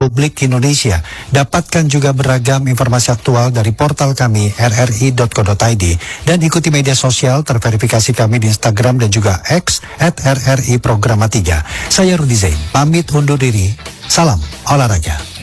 Republik Indonesia. Dapatkan juga beragam informasi aktual dari portal kami rri.co.id dan ikuti media sosial terverifikasi kami di Instagram dan juga X @RRI Programa 3. Saya Rudi Zain, pamit undur diri. Salam olahraga.